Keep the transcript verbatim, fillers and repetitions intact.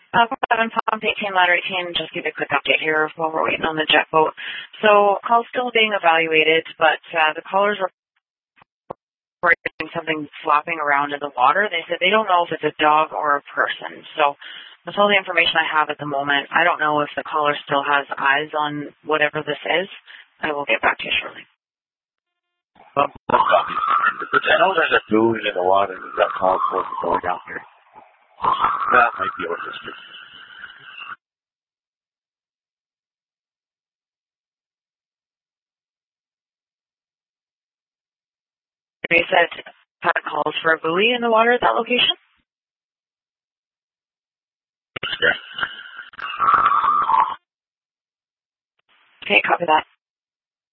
Uh, seven Pump eighteen, ladder eighteen, just give a quick update here while we're waiting on the jet boat. So, call's still being evaluated, but uh, the callers are reporting something flopping around in the water. They said they don't know if it's a dog or a person. So, that's all the information I have at the moment. I don't know if the caller still has eyes on whatever this is. I will get back to you shortly. Well, I know there's a buoy in the water. We've got calls for it going out here. That might be what this is. You said had calls for a buoy in the water at that location? Yeah. Okay, copy that.